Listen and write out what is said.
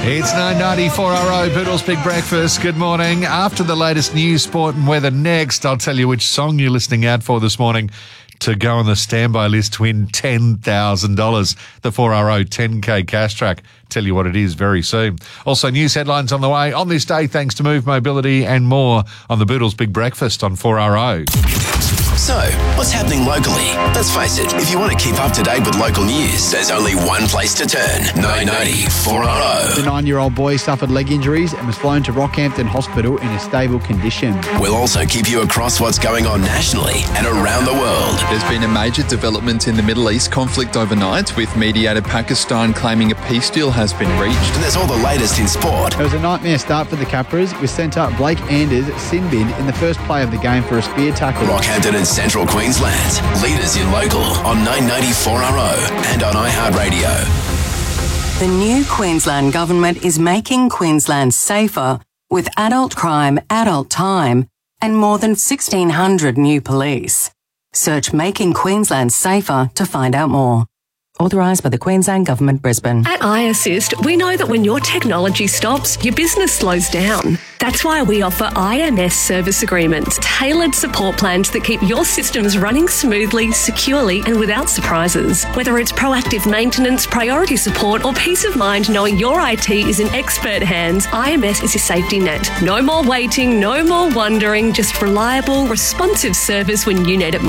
It's 9:90 4RO, Boodle's Big Breakfast. Good morning. After the latest news, sport and weather next, I'll tell you which song you're listening out for this morning to go on the standby list to win $10,000. The 4RO 10K cash track. Tell you what it is very soon. Also, news headlines on the way on this day thanks to Move Mobility and more on the Boodle's Big Breakfast on 4RO. So, what's happening locally? Let's face it, if you want to keep up to date with local news, there's only one place to turn. 990 4RO. The 9-year-old boy suffered leg injuries and was flown to Rockhampton Hospital in a stable condition. We'll also keep you across what's going on nationally and around the world. There's been a major development in the Middle East conflict overnight, with mediator Pakistan claiming a peace deal has been reached. And there's all the latest in sport. It was a nightmare start for the Capras, with centre Blake Anders sin-binned in the first play of the game for a spear tackle. Rockhampton and Central Queensland, leaders in local on 990 4RO and on iHeartRadio. The new Queensland Government is making Queensland safer with adult crime, adult time, and more than 1,600 new police. Search Making Queensland Safer to find out more. Authorised by the Queensland Government, Brisbane. At iAssist, we know that when your technology stops, your business slows down. That's why we offer IMS service agreements, tailored support plans that keep your systems running smoothly, securely, and without surprises. Whether it's proactive maintenance, priority support, or peace of mind knowing your IT is in expert hands, IMS is your safety net. No more waiting, no more wondering, just reliable, responsive service when you need it most.